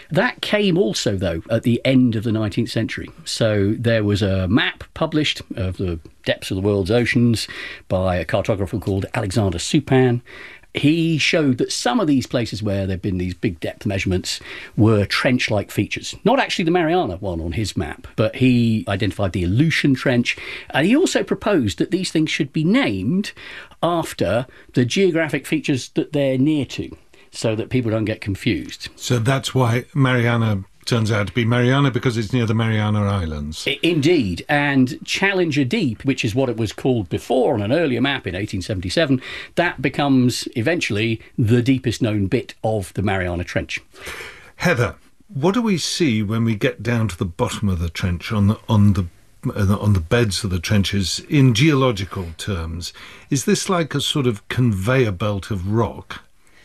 That came also, though, at the end of the 19th century. So there was a map published of the depths of the world's oceans by a cartographer called Alexander Supin. He showed that some of these places where there had been these big depth measurements were trench-like features. Not actually the Mariana one on his map, but he identified the Aleutian Trench. And he also proposed that these things should be named after the geographic features that they're near to, so that people don't get confused. So that's why Mariana turns out to be Mariana, because it's near the Mariana Islands. Indeed. And Challenger Deep, which is what it was called before on an earlier map in 1877, that becomes eventually the deepest known bit of the Mariana Trench. Heather, what do we see when we get down to the bottom of the trench, on the beds of the trenches, in geological terms? Is this like a sort of conveyor belt of rock?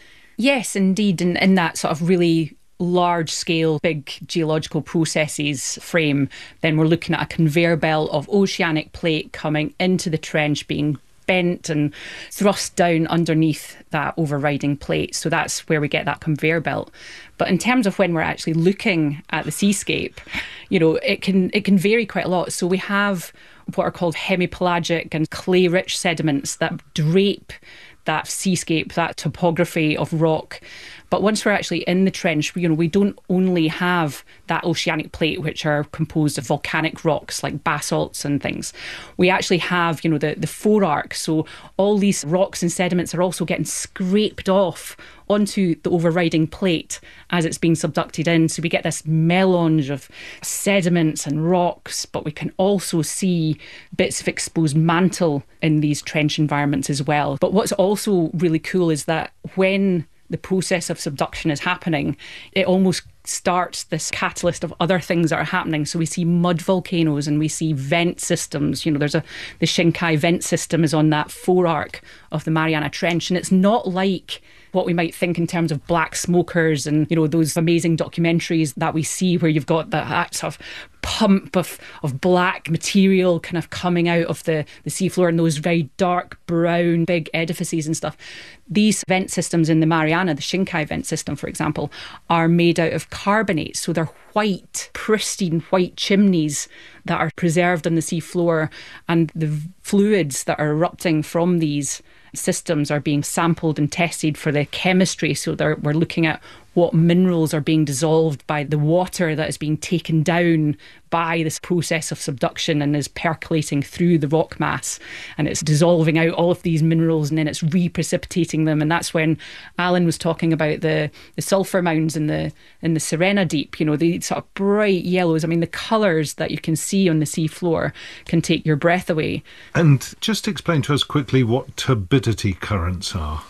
Yes, indeed, in that sort of really large-scale, big geological processes frame, then we're looking at a conveyor belt of oceanic plate coming into the trench, being bent and thrust down underneath that overriding plate. So that's where we get that conveyor belt. But in terms of when we're actually looking at the seascape, it can vary quite a lot. So we have what are called hemipelagic and clay-rich sediments that drape that seascape, that topography of rock. But once we're actually in the trench, we don't only have that oceanic plate, which are composed of volcanic rocks like basalts and things. We actually have, the forearc. So all these rocks and sediments are also getting scraped off onto the overriding plate as it's being subducted in. So we get this melange of sediments and rocks, but we can also see bits of exposed mantle in these trench environments as well. But what's also really cool is that when the process of subduction is happening, it almost starts this catalyst of other things that are happening. So we see mud volcanoes and we see vent systems. The Shinkai vent system is on that forearc of the Mariana Trench, and it's not like what we might think in terms of black smokers and, those amazing documentaries that we see where you've got that sort of pump of black material kind of coming out of the seafloor and those very dark brown big edifices and stuff. These vent systems in the Mariana, the Shinkai vent system, for example, are made out of carbonate. So they're white, pristine white chimneys that are preserved on the seafloor, and the fluids that are erupting from these systems are being sampled and tested for the chemistry. So we're looking at what minerals are being dissolved by the water that is being taken down by this process of subduction and is percolating through the rock mass, and it's dissolving out all of these minerals and then it's reprecipitating them. And that's when Alan was talking about the sulfur mounds in the Serena Deep, the sort of bright yellows. I mean, the colours that you can see on the seafloor can take your breath away. And just explain to us quickly what turbidity currents are.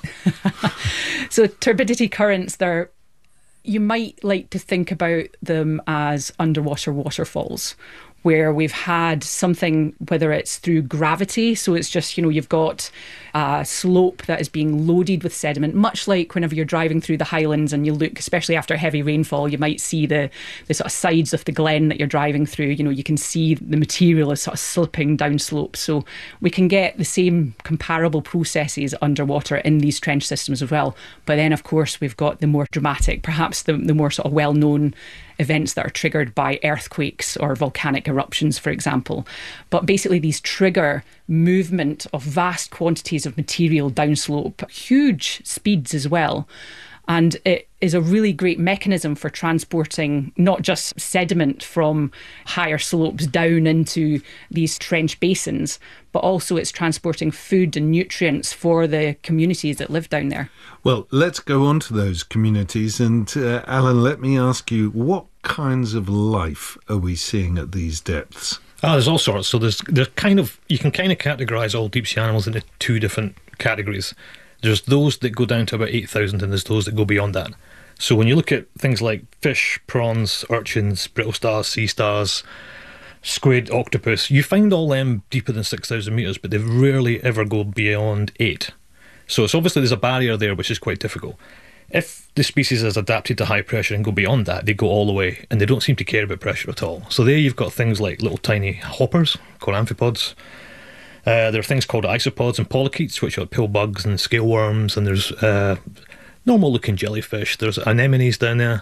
So turbidity currents, you might like to think about them as underwater waterfalls, where we've had something, whether it's through gravity, so it's just, you've got a slope that is being loaded with sediment, much like whenever you're driving through the Highlands and you look, especially after heavy rainfall, you might see the sort of sides of the glen that you're driving through. You can see the material is sort of slipping down slopes. So we can get the same comparable processes underwater in these trench systems as well. But then, of course, we've got the more dramatic, perhaps the more sort of well-known events that are triggered by earthquakes or volcanic eruptions, for example. But basically these trigger movement of vast quantities of material downslope, huge speeds as well. And it is a really great mechanism for transporting not just sediment from higher slopes down into these trench basins, but also it's transporting food and nutrients for the communities that live down there. Well, let's go on to those communities. And Alan, let me ask you, what kinds of life are we seeing at these depths? There's all sorts. So you can categorise all deep sea animals into two different categories. There's those that go down to about 8,000 and there's those that go beyond that. So when you look at things like fish, prawns, urchins, brittle stars, sea stars, squid, octopus, you find all them deeper than 6,000 metres, but they rarely ever go beyond 8. So it's obviously there's a barrier there which is quite difficult. If the species is adapted to high pressure and go beyond that, they go all the way and they don't seem to care about pressure at all. So there you've got things like little tiny hoppers called amphipods. There are things called isopods and polychaetes, which are pill bugs and scale worms, and there's normal looking jellyfish. There's anemones down there.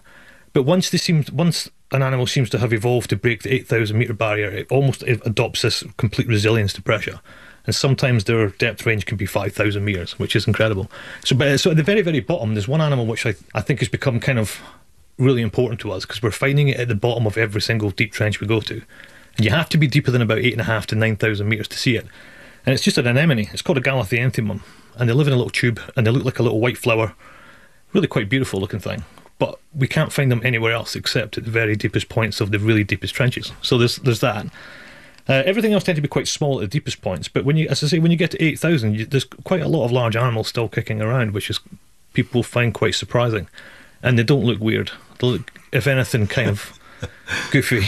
But once an animal seems to have evolved to break the 8,000 metre barrier, it almost adopts this complete resilience to pressure. And sometimes their depth range can be 5,000 metres, which is incredible. So at the very, very bottom, there's one animal which I think has become kind of really important to us, because we're finding it at the bottom of every single deep trench we go to. And you have to be deeper than about 8,500 to 9,000 metres to see it. And it's just an anemone. It's called a Galathianthemum. And they live in a little tube, and they look like a little white flower. Really quite beautiful looking thing. But we can't find them anywhere else except at the very deepest points of the really deepest trenches. So there's that. Everything else tends to be quite small at the deepest points. But when you get to 8,000, there's quite a lot of large animals still kicking around, which is people find quite surprising. And they don't look weird. They look, if anything, kind of goofy.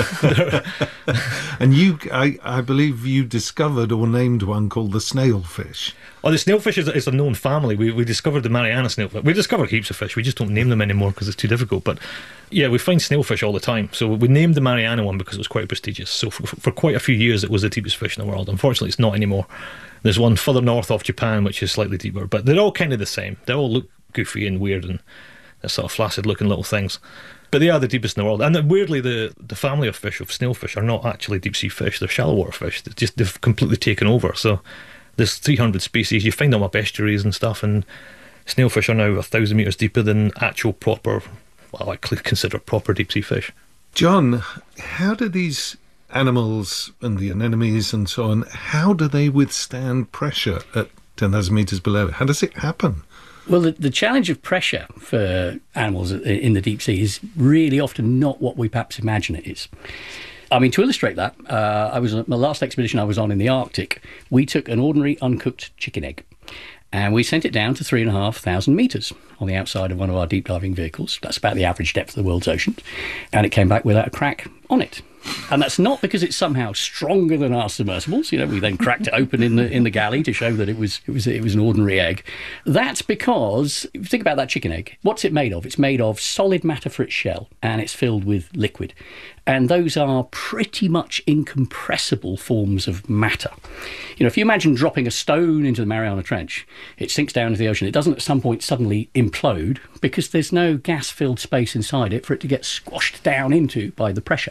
And I believe you discovered or named one called the snailfish. Oh, the snailfish is a known family. We discovered the Mariana snailfish. We discovered heaps of fish. We just don't name them anymore because it's too difficult. But yeah, we find snailfish all the time. So we named the Mariana one because it was quite prestigious. So for quite a few years, it was the deepest fish in the world. Unfortunately, it's not anymore. There's one further north off Japan, which is slightly deeper. But they're all kind of the same. They all look goofy and weird and they're sort of flaccid-looking little things. But they are the deepest in the world. And weirdly, the family of fish, of snailfish, are not actually deep-sea fish. They're shallow water fish. They've completely taken over. So there's 300 species. You find them up estuaries and stuff, and snailfish are now 1,000 metres deeper than actual proper, well, I consider proper deep-sea fish. John, how do these animals and the anemones and so on, how do they withstand pressure at 10,000 metres below? How does it happen? Well, the challenge of pressure for animals in the deep sea is really often not what we perhaps imagine it is. I mean, to illustrate that, my last expedition I was on in the Arctic, we took an ordinary uncooked chicken egg and we sent it down to 3,500 metres on the outside of one of our deep diving vehicles. That's about the average depth of the world's oceans. And it came back without a crack on it. And that's not because it's somehow stronger than our submersibles. You know, we then cracked it open in the galley to show that it was an ordinary egg. That's because, if you think about that chicken egg, what's it made of? It's made of solid matter for its shell, and it's filled with liquid. And those are pretty much incompressible forms of matter. You know, if you imagine dropping a stone into the Mariana Trench, it sinks down into the ocean. It doesn't at some point suddenly implode because there's no gas-filled space inside it for it to get squashed down into by the pressure.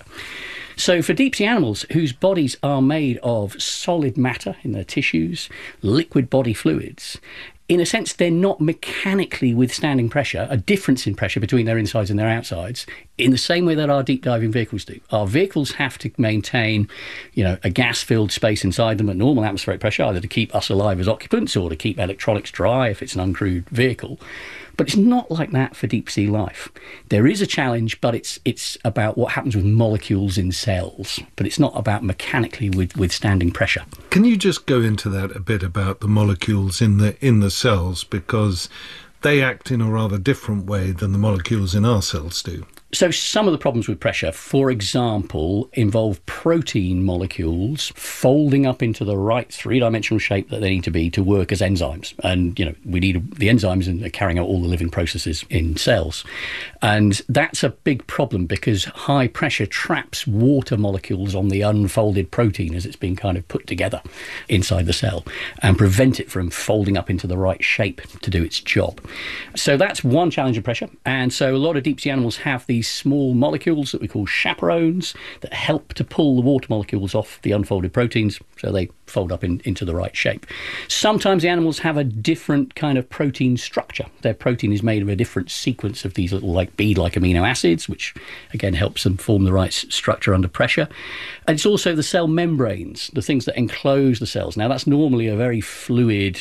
So for deep-sea animals whose bodies are made of solid matter in their tissues, liquid body fluids, in a sense, they're not mechanically withstanding pressure, a difference in pressure between their insides and their outsides, in the same way that our deep diving vehicles do. Our vehicles have to maintain, a gas-filled space inside them at normal atmospheric pressure, either to keep us alive as occupants or to keep electronics dry if it's an uncrewed vehicle. But it's not like that for deep sea life. There is a challenge, but it's about what happens with molecules in cells. But it's not about mechanically withstanding pressure. Can you just go into that a bit about the molecules in the cells, because they act in a rather different way than the molecules in our cells do? So some of the problems with pressure, for example, involve protein molecules folding up into the right three-dimensional shape that they need to be to work as enzymes. And, we need the enzymes and carrying out all the living processes in cells. And that's a big problem because high pressure traps water molecules on the unfolded protein as it's being kind of put together inside the cell and prevent it from folding up into the right shape to do its job. So that's one challenge of pressure. And so a lot of deep-sea animals have these small molecules that we call chaperones that help to pull the water molecules off the unfolded proteins so they fold up into the right shape. Sometimes the animals have a different kind of protein structure. Their protein is made of a different sequence of these little bead-like amino acids, which again helps them form the right structure under pressure. And it's also the cell membranes, the things that enclose the cells. Now that's normally a very fluid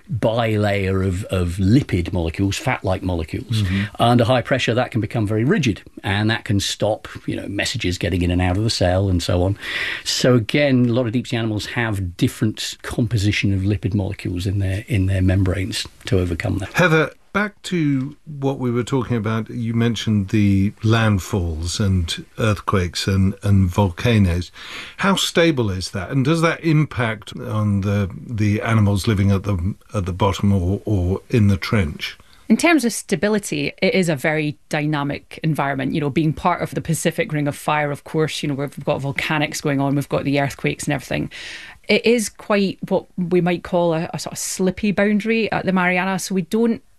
bilayer of lipid molecules, fat-like molecules. Mm-hmm. Under high pressure that can become very rigid. And that can stop, messages getting in and out of the cell and so on. So again, a lot of deep-sea animals have different composition of lipid molecules in their membranes to overcome that. Heather, back to what we were talking about. You mentioned the landfalls and earthquakes and volcanoes. How stable is that? And does that impact on the animals living at the bottom or in the trench? In terms of stability, it is a very dynamic environment. Being part of the Pacific Ring of Fire, of course, we've got volcanics going on, we've got the earthquakes and everything. It is quite what we might call a sort of slippy boundary at the Mariana. So we don't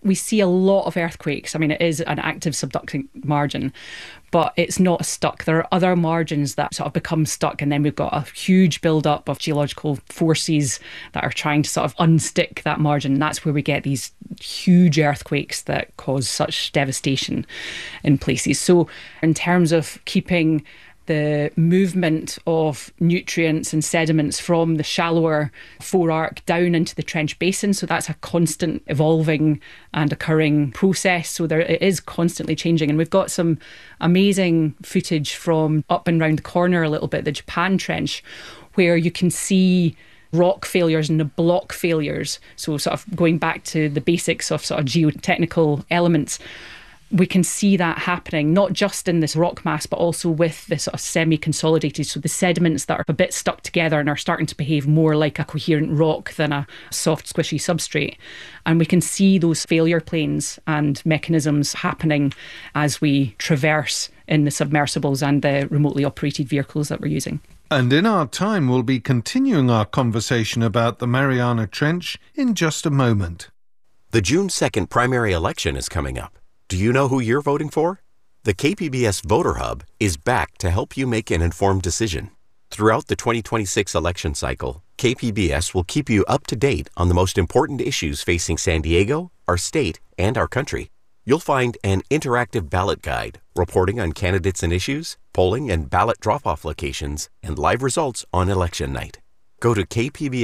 We see a lot of earthquakes. I mean, it is an active subducting margin, but it's not stuck. There are other margins that sort of become stuck, and then we've got a huge build-up of geological forces that are trying to sort of unstick that margin. And that's where we get these huge earthquakes that cause such devastation in places. So in terms of keeping the movement of nutrients and sediments from the shallower forearc down into the trench basin. So that's a constant evolving and occurring process. So it is constantly changing. And we've got some amazing footage from up and round the corner a little bit, the Japan Trench, where you can see rock failures and the block failures. So sort of going back to the basics of sort of geotechnical elements. We can see that happening, not just in this rock mass, but also with the sort of semi-consolidated, so the sediments that are a bit stuck together and are starting to behave more like a coherent rock than a soft, squishy substrate. And we can see those failure planes and mechanisms happening as we traverse in the submersibles and the remotely operated vehicles that we're using. And in our time, we'll be continuing our conversation about the Mariana Trench in just a moment. The June 2nd primary election is coming up. Do you know who you're voting for? The KPBS Voter Hub is back to help you make an informed decision. Throughout the 2026 election cycle, KPBS will keep you up to date on the most important issues facing San Diego, our state, and our country. You'll find an interactive ballot guide reporting on candidates and issues, polling and ballot drop-off locations, and live results on election night. Go to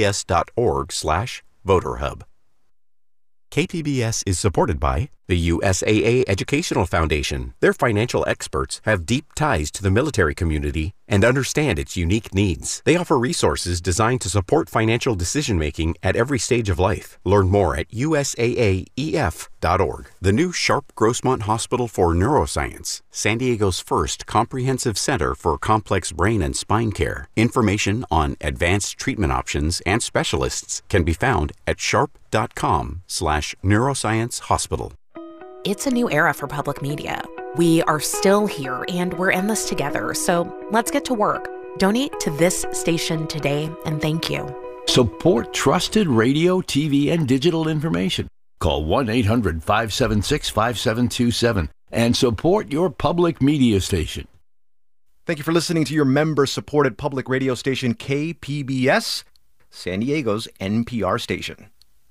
kpbs.org/voterhub. KPBS is supported by the USAA Educational Foundation. Their financial experts have deep ties to the military community and understand its unique needs. They offer resources designed to support financial decision-making at every stage of life. Learn more at usaaef.org. The new Sharp Grossmont Hospital for Neuroscience, San Diego's first comprehensive center for complex brain and spine care. Information on advanced treatment options and specialists can be found at sharp.com/neuroscience hospital. It's a new era for public media. We are still here and we're in this together, so let's get to work. Donate to this station today and thank you. Support trusted radio, TV, and digital information. Call 1-800-576-5727 and support your public media station. Thank you for listening to your member-supported public radio station, KPBS, San Diego's NPR station.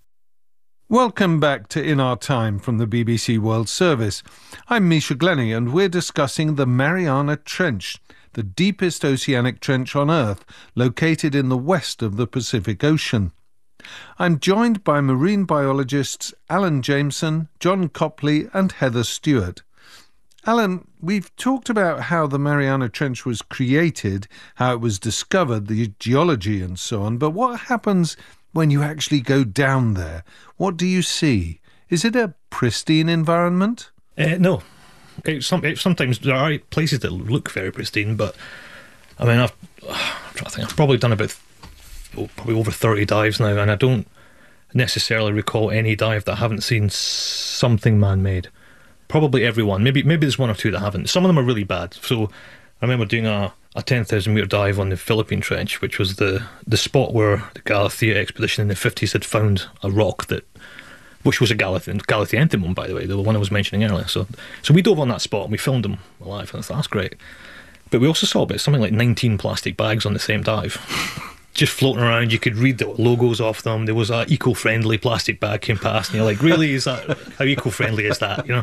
Welcome back to In Our Time from the BBC World Service. I'm Misha Glenny and we're discussing the Mariana Trench, the deepest oceanic trench on Earth, located in the west of the Pacific Ocean. I'm joined by marine biologists Alan Jameson, John Copley and Heather Stewart. Alan, we've talked about how the Mariana Trench was created, how it was discovered, the geology and so on, but what happens when you actually go down there? What do you see? Is it a pristine environment? No. Sometimes there are places that look very pristine, but I mean, I'm trying to think, I've probably done probably over 30 dives now, and I don't necessarily recall any dive that I haven't seen something man-made. Probably everyone. Maybe there's one or two that haven't. Some of them are really bad. So I remember doing a 10,000 metre dive on the Philippine Trench, which was the spot where the Galathea expedition in the 50s had found a rock which was a Galathianthemum one, by the way, the one I was mentioning earlier. So we dove on that spot and we filmed them alive, and I thought, that's great. But we also saw about something like 19 plastic bags on the same dive, just floating around. You could read the logos off them. There was a eco-friendly plastic bag came past, and you're like, really, how eco-friendly is that, you know?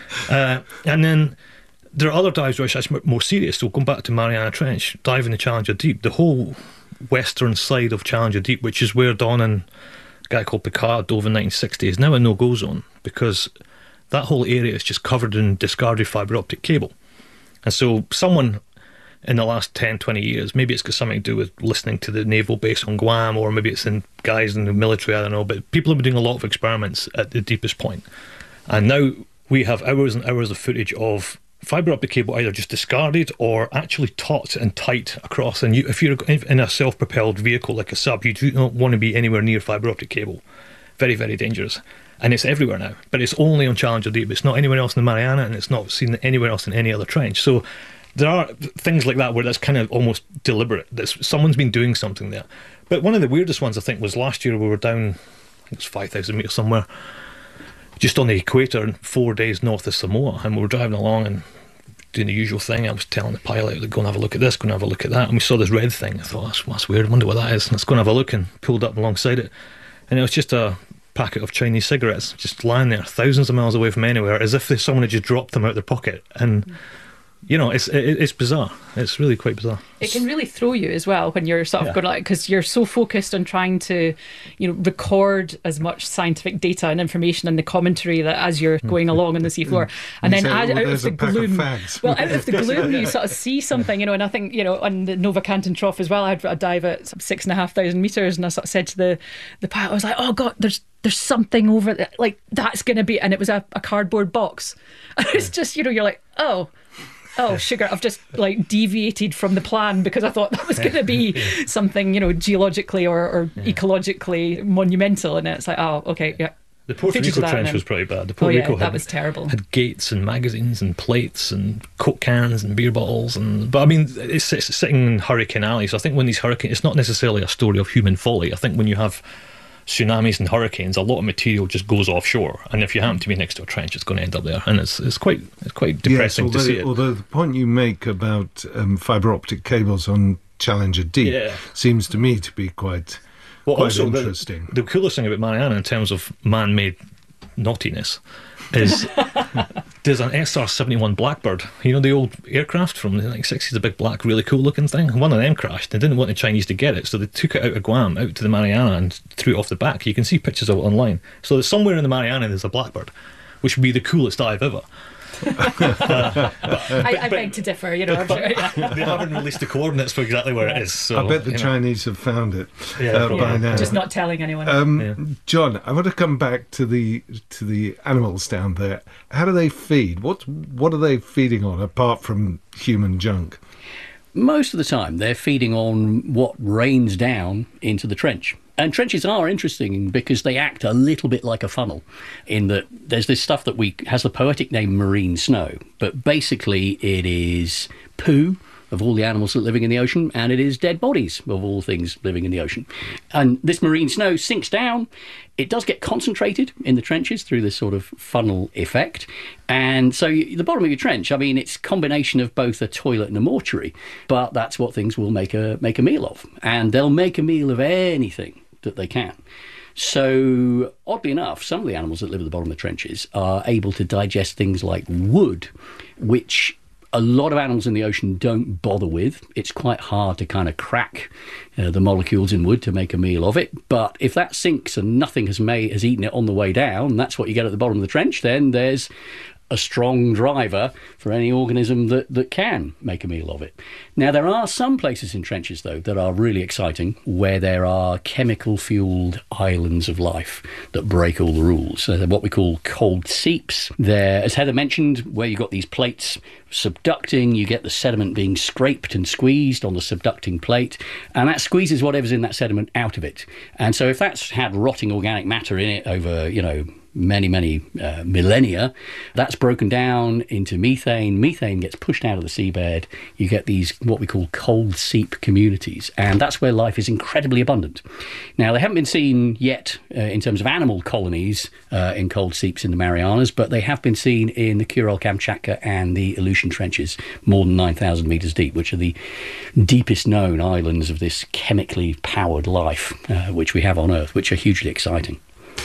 And then there are other dives which are more serious. So going back to Mariana Trench, diving the Challenger Deep, the whole western side of Challenger Deep, which is where Don and a guy called Picard dove in 1960, is now a no-go zone because that whole area is just covered in discarded fibre optic cable. And so someone in the last 10, 20 years, maybe it's got something to do with listening to the naval base on Guam, or maybe it's in guys in the military, I don't know, but people have been doing a lot of experiments at the deepest point. And now we have hours and hours of footage of fibre optic cable either just discarded or actually taut and tight across. And if you're in a self-propelled vehicle like a sub, you do not want to be anywhere near fibre optic cable. Very, very dangerous. And it's everywhere now, but it's only on Challenger Deep. It's not anywhere else in the Mariana, and it's not seen anywhere else in any other trench. So there are things like that where that's kind of almost deliberate. Someone's been doing something there. But one of the weirdest ones, I think, was last year we were down, I think it was 5,000 metres somewhere, just on the equator and 4 days north of Samoa, and we were driving along and doing the usual thing. I was telling the pilot, go and have a look at this, go and have a look at that, and we saw this red thing. I thought, that's weird, I wonder what that is. Let's go and have a look, and pulled up alongside it, and it was just a packet of Chinese cigarettes just lying there thousands of miles away from anywhere, as if someone had just dropped them out of their pocket. And it's bizarre. It's really quite bizarre. It can really throw you as well when you're sort of going like, because you're so focused on trying to, record as much scientific data and information and the commentary that as you're going along on the seafloor, and then out of the gloom, you sort of see something, and I think on the Nova Canton Trough as well, I had a dive at 6,500 meters, and I sort of said to the pilot, I was like, oh God, there's something over there, like that's going to be, and it was a cardboard box, and it's just you're like, oh sugar, I've just like deviated from the plan because I thought that was going to be something geologically or ecologically monumental, and it's like, oh okay, yeah. The Puerto Rico trench was pretty bad. The Puerto Rico was terrible. Had gates and magazines and plates and Coke cans and beer bottles, but I mean it's sitting in Hurricane Alley, so I think when these hurricanes, it's not necessarily a story of human folly. I think when you have tsunamis and hurricanes, a lot of material just goes offshore, and if you happen to be next to a trench, it's going to end up there, and it's quite depressing to see it. Although the point you make about fibre optic cables on Challenger Deep seems to me to be quite interesting. The coolest thing about Mariana in terms of man-made naughtiness is there's an SR-71 Blackbird, the old aircraft from the 60s, the big black, really cool looking thing. One of them crashed. They didn't want the Chinese to get it, so they took it out of Guam, out to the Mariana, and threw it off the back. You can see pictures of it online. So somewhere in the Mariana there's a Blackbird, which would be the coolest dive ever. I beg to differ, They haven't released the coordinates for exactly where it is. So, I bet the Chinese have found it by now. Just not telling anyone. John, I want to come back to the animals down there. How do they feed? What are they feeding on apart from human junk? Most of the time, they're feeding on what rains down into the trench. And trenches are interesting because they act a little bit like a funnel, in that there's this stuff that has the poetic name marine snow, but basically it is poo of all the animals that are living in the ocean, and it is dead bodies of all things living in the ocean. And this marine snow sinks down. It does get concentrated in the trenches through this sort of funnel effect. And so the bottom of your trench, I mean, it's a combination of both a toilet and a mortuary, but that's what things will make a meal of. And they'll make a meal of anything that they can. So, oddly enough, some of the animals that live at the bottom of the trenches are able to digest things like wood, which a lot of animals in the ocean don't bother with. It's quite hard to kind of crack the molecules in wood to make a meal of it. But if that sinks and nothing has eaten it on the way down, that's what you get at the bottom of the trench, then there's a strong driver for any organism that can make a meal of it. Now, there are some places in trenches, though, that are really exciting, where there are chemical-fueled islands of life that break all the rules. So they're what we call cold seeps. They're, as Heather mentioned, where you've got these plates subducting, you get the sediment being scraped and squeezed on the subducting plate, and that squeezes whatever's in that sediment out of it. And so if that's had rotting organic matter in it over, many millennia, that's broken down into methane. Methane gets pushed out of the seabed. You get these what we call cold seep communities, and that's where life is incredibly abundant. Now, they haven't been seen yet in terms of animal colonies in cold seeps in the Marianas, but they have been seen in the Kuril-Kamchatka and the Aleutian trenches, more than 9,000 metres deep, which are the deepest known islands of this chemically powered life which we have on Earth, which are hugely exciting.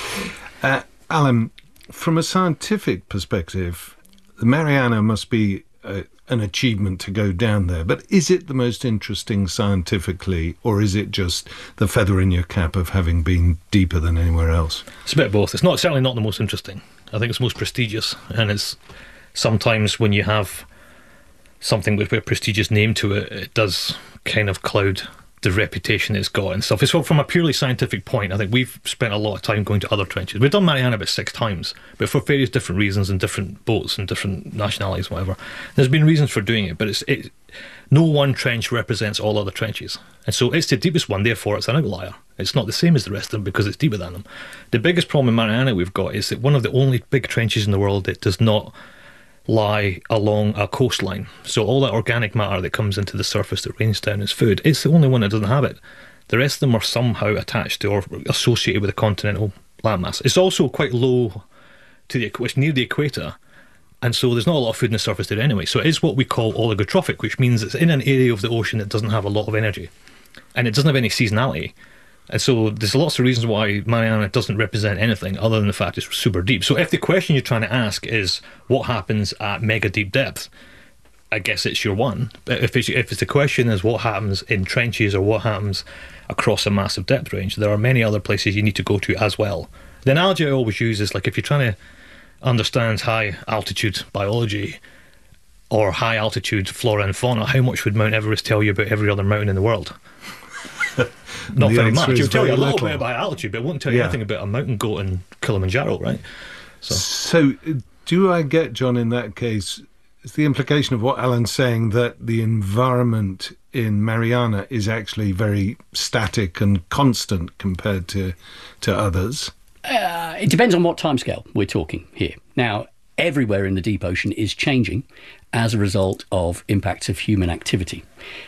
Alan, from a scientific perspective, the Mariana must be an achievement to go down there, but is it the most interesting scientifically, or is it just the feather in your cap of having been deeper than anywhere else? It's a bit of both. It's certainly not the most interesting. I think it's most prestigious, and it's sometimes when you have something with a prestigious name to it, it does kind of cloud the reputation it's got and stuff. It's from a purely scientific point. I think we've spent a lot of time going to other trenches. We've done Mariana about 6 times, but for various different reasons and different boats and different nationalities, whatever. There's been reasons for doing it, but no one trench represents all other trenches. And so it's the deepest one, therefore it's an outlier. It's not the same as the rest of them because it's deeper than them. The biggest problem in Mariana we've got is that one of the only big trenches in the world that does not lie along a coastline. So all that organic matter that comes into the surface that rains down as food, it's the only one that doesn't have it. The rest of them are somehow attached to or associated with a continental landmass. It's also quite low it's near the equator. And so there's not a lot of food on the surface there anyway. So it is what we call oligotrophic, which means it's in an area of the ocean that doesn't have a lot of energy. And it doesn't have any seasonality. And so there's lots of reasons why Mariana doesn't represent anything other than the fact it's super deep. So if the question you're trying to ask is what happens at mega deep depth, I guess it's your one. But if the question is what happens in trenches or what happens across a massive depth range, there are many other places you need to go to as well. The analogy I always use is like if you're trying to understand high altitude biology or high altitude flora and fauna, how much would Mount Everest tell you about every other mountain in the world? Not very much. It will tell you a little bit about altitude, but it won't tell you anything about a mountain goat in Kilimanjaro, right? So do I get, John, in that case, is the implication of what Alan's saying that the environment in Mariana is actually very static and constant compared to others? It depends on what timescale we're talking here. Now, everywhere in the deep ocean is changing as a result of impacts of human activity.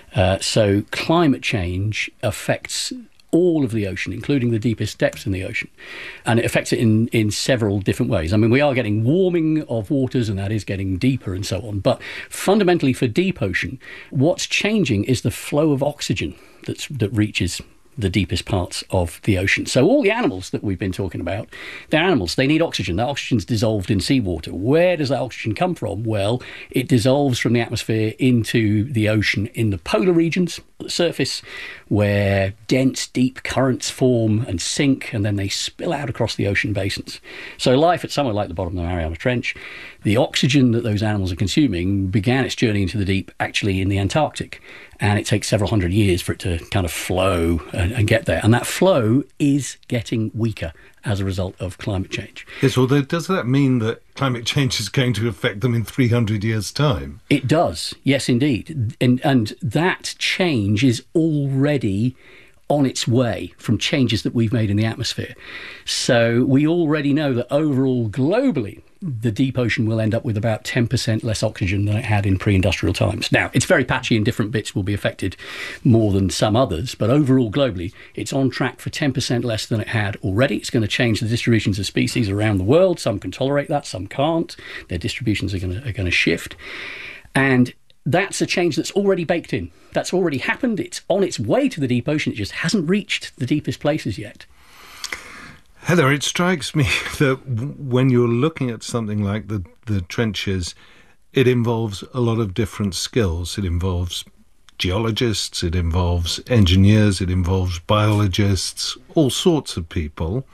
So climate change affects all of the ocean, including the deepest depths in the ocean. And it affects it in several different ways. I mean, we are getting warming of waters, and that is getting deeper and so on. But fundamentally for deep ocean, what's changing is the flow of oxygen that reaches the deepest parts of the ocean. So all the animals that we've been talking about, they're animals. They need oxygen. That oxygen's dissolved in seawater. Where does that oxygen come from? Well, it dissolves from the atmosphere into the ocean in the polar regions, at the surface, where dense, deep currents form and sink, and then they spill out across the ocean basins. So life at somewhere like the bottom of the Mariana Trench, the oxygen that those animals are consuming began its journey into the deep actually in the Antarctic. And it takes several hundred years for it to kind of flow and get there. And that flow is getting weaker as a result of climate change. Yes, although does that mean that climate change is going to affect them in 300 years' time? It does, yes, indeed. And that change is already on its way from changes that we've made in the atmosphere. So we already know that overall, globally, the deep ocean will end up with about 10% less oxygen than it had in pre-industrial times. Now, it's very patchy and different bits will be affected more than some others, but overall, globally, it's on track for 10% less than it had already. It's going to change the distributions of species around the world. Some can tolerate that, some can't. Their distributions are going to shift. And that's a change that's already baked in. That's already happened. It's on its way to the deep ocean. It just hasn't reached the deepest places yet. Heather, it strikes me that when you're looking at something like the trenches, it involves a lot of different skills. It involves geologists, it involves engineers, it involves biologists, all sorts of people.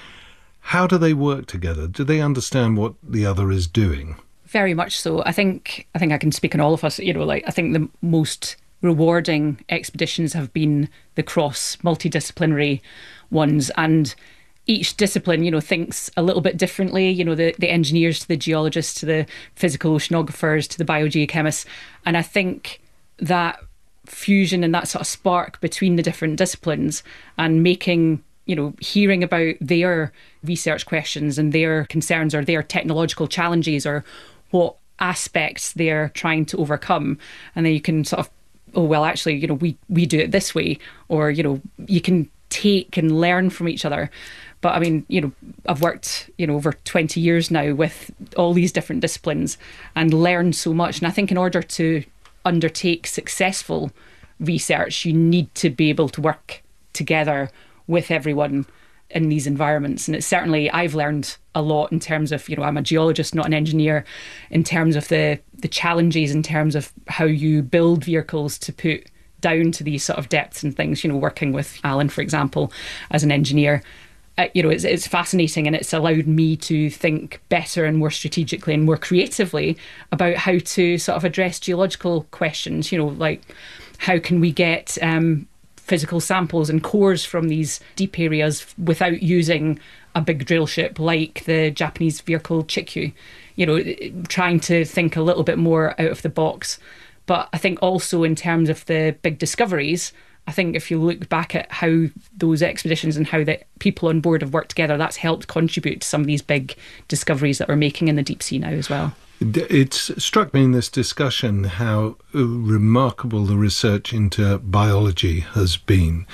How do they work together? Do they understand what the other is doing? Very much so. I think I can speak on all of us. I think the most rewarding expeditions have been the cross multidisciplinary ones, and each discipline, thinks a little bit differently, the engineers to the geologists to the physical oceanographers to the biogeochemists. And I think that fusion and that sort of spark between the different disciplines and making, hearing about their research questions and their concerns or their technological challenges or what aspects they're trying to overcome. And then you can sort of, oh, well, actually, we do it this way, or, you can take and learn from each other. But I mean, I've worked, over 20 years now with all these different disciplines and learned so much. And I think in order to undertake successful research, you need to be able to work together with everyone in these environments. And it's certainly, I've learned a lot in terms of, I'm a geologist, not an engineer, in terms of the challenges, in terms of how you build vehicles to put down to these sort of depths and things, working with Alan, for example, as an engineer. It's fascinating, and it's allowed me to think better and more strategically and more creatively about how to sort of address geological questions, like how can we get physical samples and cores from these deep areas without using a big drill ship like the Japanese vehicle Chikyu, trying to think a little bit more out of the box. But I think also in terms of the big discoveries, I think if you look back at how those expeditions and how the people on board have worked together, that's helped contribute to some of these big discoveries that we're making in the deep sea now as well. It's struck me in this discussion how remarkable the research into biology has been.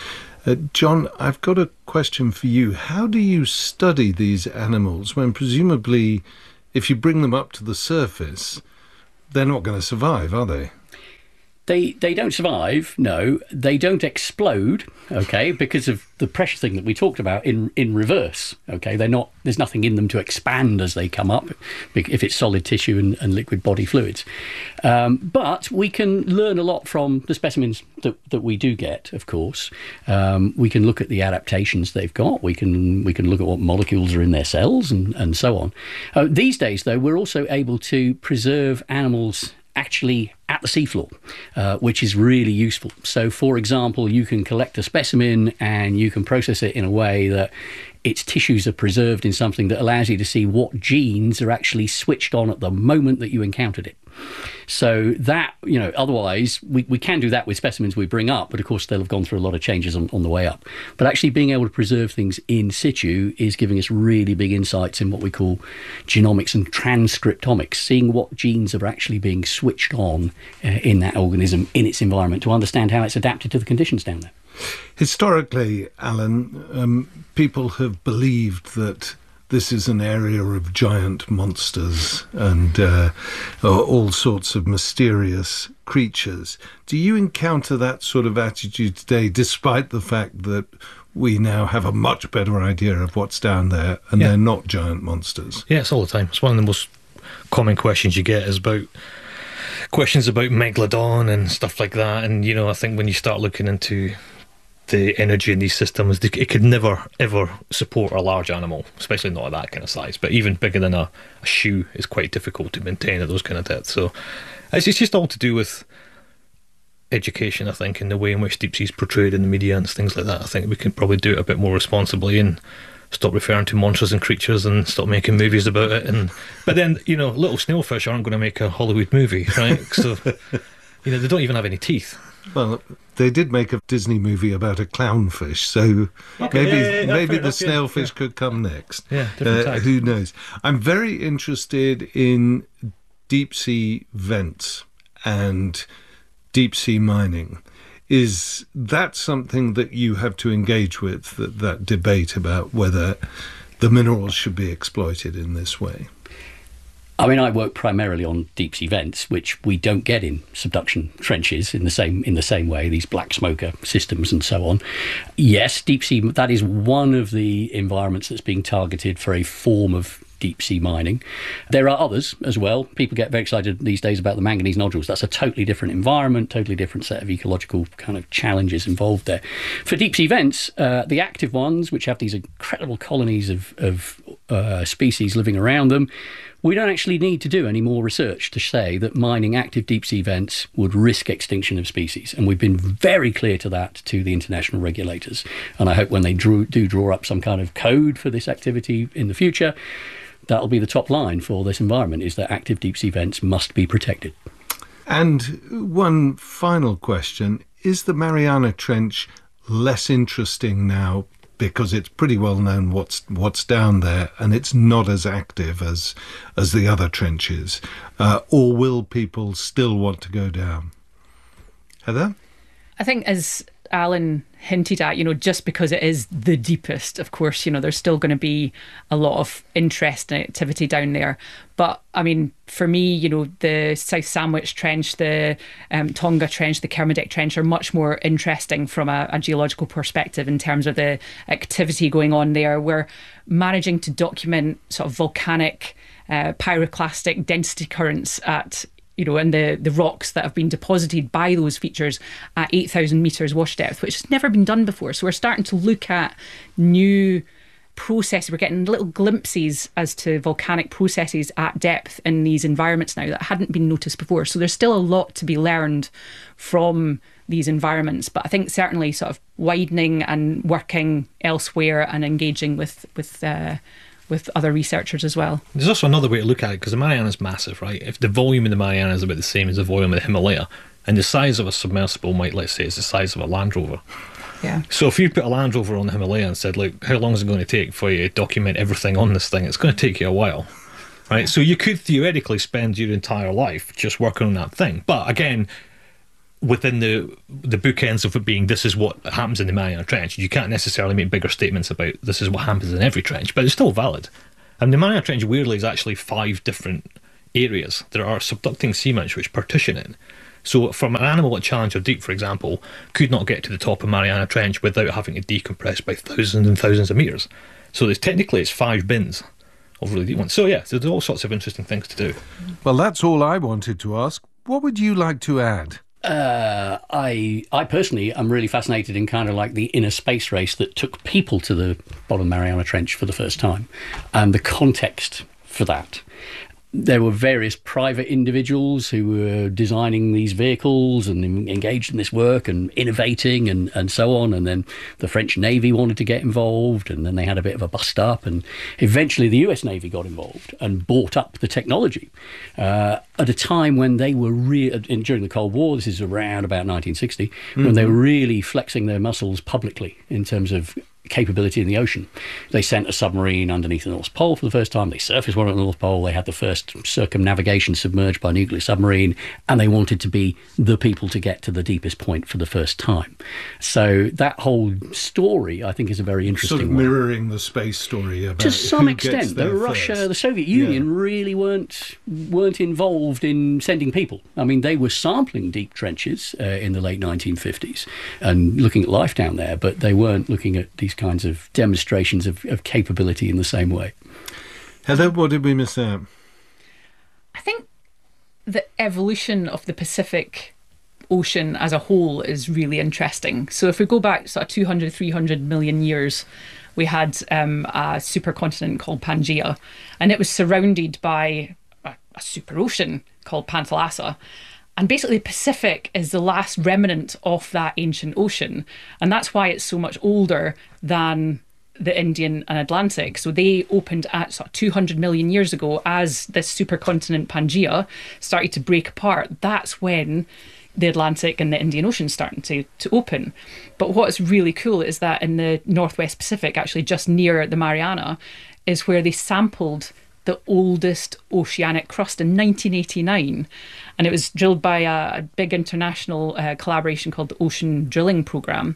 John, I've got a question for you. How do you study these animals when presumably if you bring them up to the surface, they're not going to survive, are they? They don't survive, no. They don't explode, okay, because of the pressure thing that we talked about in reverse, okay. There's nothing in them to expand as they come up, if it's solid tissue and liquid body fluids. But we can learn a lot from the specimens that we do get, of course. We can look at the adaptations they've got. We can look at what molecules are in their cells and so on. These days, though, we're also able to preserve animals actually at the seafloor, which is really useful. So, for example, you can collect a specimen and you can process it in a way that its tissues are preserved in something that allows you to see what genes are actually switched on at the moment that you encountered it. So that, otherwise we can do that with specimens we bring up, but of course they'll have gone through a lot of changes on the way up. But actually being able to preserve things in situ is giving us really big insights in what we call genomics and transcriptomics, seeing what genes are actually being switched on in that organism, in its environment, to understand how it's adapted to the conditions down there. Historically, Alan, people have believed that this is an area of giant monsters and all sorts of mysterious creatures. Do you encounter that sort of attitude today, despite the fact that we now have a much better idea of what's down there and they're not giant monsters? Yeah, it's all the time. It's one of the most common questions you get is questions about Megalodon and stuff like that. And, I think when you start looking into the energy in these systems, it could never, ever support a large animal, especially not at that kind of size. But even bigger than a shoe is quite difficult to maintain at those kind of depths. So it's just all to do with education, I think, and the way in which deep sea is portrayed in the media and things like that. I think we can probably do it a bit more responsibly and stop referring to monsters and creatures and stop making movies about it. But then, little snailfish aren't going to make a Hollywood movie, right? So, they don't even have any teeth. Well, they did make a Disney movie about a clownfish, so maybe the snailfish could come next. Yeah, different type. Who knows? I'm very interested in deep sea vents and deep sea mining. Is that something that you have to engage with, that debate about whether the minerals should be exploited in this way? I mean, I work primarily on deep sea vents, which we don't get in subduction trenches in the same way, these black smoker systems and so on. Yes, deep sea, that is one of the environments that's being targeted for a form of deep sea mining. There are others as well. People get very excited these days about the manganese nodules. That's a totally different environment, totally different set of ecological kind of challenges involved there. For deep sea vents, the active ones, which have these incredible colonies of species living around them, we don't actually need to do any more research to say that mining active deep sea vents would risk extinction of species. And we've been very clear to that to the international regulators. And I hope when they do draw up some kind of code for this activity in the future, that'll be the top line for this environment, is that active deep sea vents must be protected. And one final question, is the Mariana Trench less interesting now because it's pretty well known what's down there and it's not as active as the other trenches? Or will people still want to go down? Heather? I think, as Alan hinted at, just because it is the deepest, of course, there's still going to be a lot of interest and activity down there. But I mean, for me, the South Sandwich Trench, the Tonga Trench, the Kermadec Trench are much more interesting from a geological perspective in terms of the activity going on there. We're managing to document sort of volcanic pyroclastic density currents at and the rocks that have been deposited by those features at 8,000 metres wash depth, which has never been done before. So we're starting to look at new processes. We're getting little glimpses as to volcanic processes at depth in these environments now that hadn't been noticed before. So there's still a lot to be learned from these environments. But I think certainly sort of widening and working elsewhere and engaging with other researchers as well. There's also another way to look at it, because the Mariana's massive, right? If the volume in the Mariana is about the same as the volume of the Himalaya, and the size of a submersible might, let's say, it's the size of a Land Rover. Yeah. So if you put a Land Rover on the Himalaya and said, look, how long is it going to take for you to document everything on this thing? It's going to take you a while, right? So you could theoretically spend your entire life just working on that thing. But again, within the bookends of it being this is what happens in the Mariana Trench. You can't necessarily make bigger statements about this is what happens in every trench, but it's still valid. And the Mariana Trench, weirdly, is actually 5 different areas. There are subducting seamounts which partition it. So from an animal at Challenger Deep, for example, could not get to the top of Mariana Trench without having to decompress by thousands and thousands of metres. So technically it's 5 bins of really deep ones. So yeah, there's all sorts of interesting things to do. Well, that's all I wanted to ask. What would you like to add? I personally am really fascinated in kind of like the inner space race that took people to the bottom of Mariana Trench for the first time, and the context for that. There were various private individuals who were designing these vehicles and engaged in this work and innovating and so on. And then the French Navy wanted to get involved, and then they had a bit of a bust up. And eventually the US Navy got involved and bought up the technology at a time when they were during the Cold War. This is around about 1960, when they were really flexing their muscles publicly in terms of capability in the ocean. They sent a submarine underneath the North Pole for the first time. They surfaced one at the North Pole. They had the first circumnavigation submerged by a nuclear submarine, and they wanted to be the people to get to the deepest point for the first time. So that whole story, I think, is a very interesting sort of one. mirroring the space story about to some who gets extent. there Russia, first. the Soviet Union really weren't involved in sending people. I mean, they were sampling deep trenches in the late 1950s and looking at life down there, but they weren't looking at these kinds of demonstrations of capability in the same way. Heather, what did we miss out? I think the evolution of the Pacific Ocean as a whole is really interesting. So if we go back sort of 200, 300 million years, we had a supercontinent called Pangaea, and it was surrounded by a superocean called Panthalassa. And basically the Pacific is the last remnant of that ancient ocean. And that's why it's so much older than the Indian and Atlantic. So they opened at sort of 200 million years ago as this supercontinent Pangaea started to break apart. That's when the Atlantic and the Indian Ocean starting to open. But what's really cool is that in the Northwest Pacific, actually just near the Mariana, is where they sampled the oldest oceanic crust in 1989. And it was drilled by a big international collaboration called the Ocean Drilling Programme.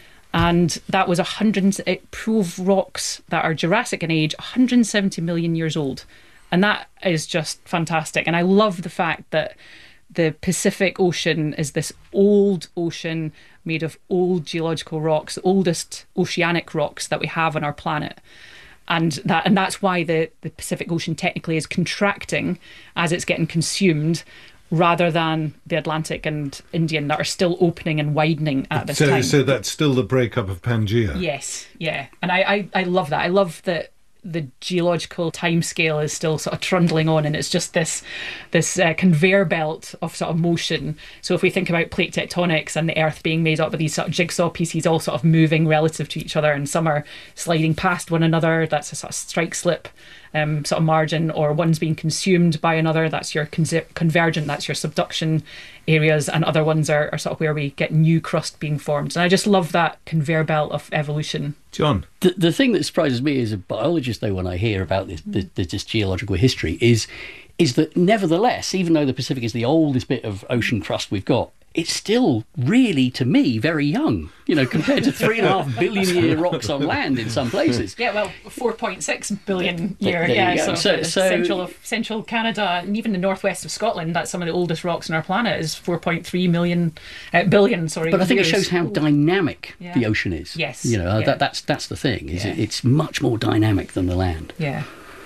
And that was it proved rocks that are Jurassic in age, 170 million years old. And that is just fantastic. And I love the fact that the Pacific Ocean is this old ocean made of old geological rocks, the oldest oceanic rocks that we have on our planet. And that's why the Pacific Ocean technically is contracting as it's getting consumed, rather than the Atlantic and Indian that are still opening and widening at this time. So that's still the breakup of Pangaea? Yes, yeah. And I love that. I love that the geological timescale is still sort of trundling on, and it's just this conveyor belt of sort of motion. So if we think about plate tectonics and the Earth being made up of these sort of jigsaw pieces all sort of moving relative to each other, and some are sliding past one another, that's a sort of strike slip sort of margin, or one's being consumed by another, that's your convergent, that's your subduction areas, and other ones are sort of where we get new crust being formed. And I just love that conveyor belt of evolution. John? The thing that surprises me as a biologist, though, when I hear about this geological history is that nevertheless, even though the Pacific is the oldest bit of ocean crust we've got, it's still really, to me, very young, compared to 3.5 billion year rocks on land in some places. Yeah, well, 4.6 billion year. There you Yeah, go. so central Canada and even the northwest of Scotland, that's some of the oldest rocks on our planet, is 4.3 billion. But I think years. it shows how dynamic the ocean is. Yes. That's the thing. It's much more dynamic than the land. Yeah.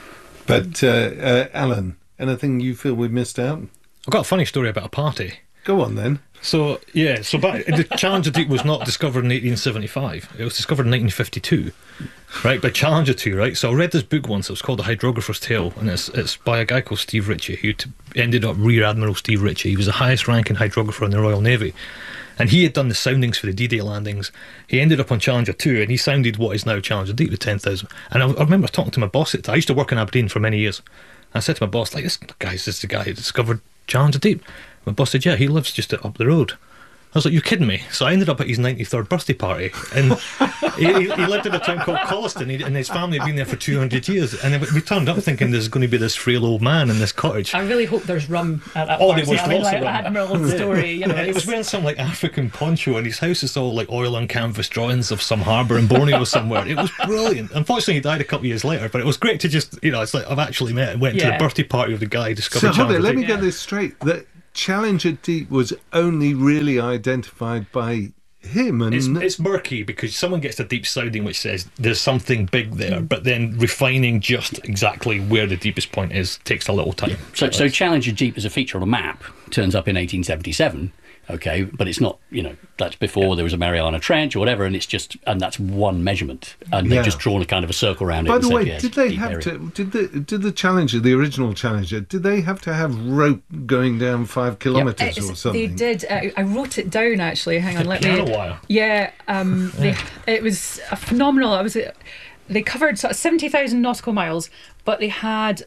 But Alan, anything you feel we've missed out? I've got a funny story about a party. Go on then. So back, the Challenger Deep was not discovered in 1875. It was discovered in 1952, right, by Challenger 2, right? So I read this book once. It was called The Hydrographer's Tale, and it's by a guy called Steve Ritchie, who ended up Rear Admiral Steve Ritchie. He was the highest ranking hydrographer in the Royal Navy. And he had done the soundings for the D-Day landings. He ended up on Challenger 2, and he sounded what is now Challenger Deep, the 10,000. And I remember talking to my boss at the time. I used to work in Aberdeen for many years. I said to my boss, this is the guy who discovered Challenger Deep. My boss said, yeah, he lives just up the road. I was like, you're kidding me. So I ended up at his 93rd birthday party. And he lived in a town called Colliston, and his family had been there for 200 years. And we turned up thinking there's going to be this frail old man in this cottage. I really hope there's rum at that Oh, party. there was lots of rum. Admiral's story. You know, He was wearing some like African poncho, and his house is all like oil and canvas drawings of some harbour in Borneo somewhere. It was brilliant. Unfortunately, he died a couple of years later, but it was great to just, it's like I've actually went to the birthday party of the guy who discovered So hold it, let me Deep. get this straight. That Challenger Deep was only really identified by him, and It's murky because someone gets a deep sounding which says there's something big there, but then refining just exactly where the deepest point is takes a little time. So Challenger Deep as a feature on a map turns up in 1877. Okay, but it's not, that's before there was a Mariana Trench or whatever, and that's one measurement, and they've just drawn a kind of a circle around it. by and the said, way, yes, did they deep have area. to? Did the Challenger, the original Challenger, did they have to have rope going down 5 kilometres or something? They did. I wrote it down actually. Hang on, let me. Piano wire. Yeah, it was a phenomenal. They covered sort of 70,000 nautical miles, but they had